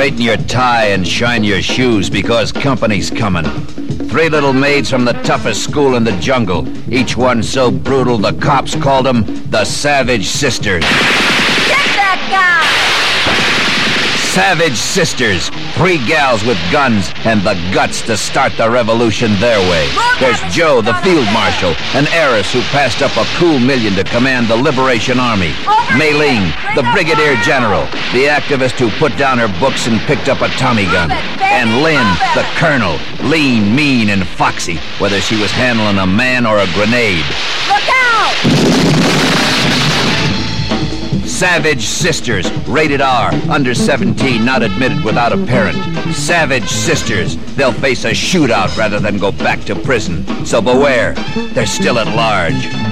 Straighten your tie and shine your shoes because company's coming. 3 little maids from the toughest school in the jungle. Each one so brutal the cops called them the Savage Sisters. Get that guy! Savage Sisters. 3 gals with guns and the guts to start the revolution their way. There's Joe, the field marshal, an heiress who passed up a cool $1 million to command the Liberation Army. Maylene, the brigadier general, the activist who put down her books and picked up a Tommy gun. And Lynn, the colonel, lean, mean, and foxy, whether she was handling a man or a grenade. Look out! Savage Sisters, rated R, under 17, not admitted without a parent. Savage Sisters, they'll face a shootout rather than go back to prison. So beware, they're still at large.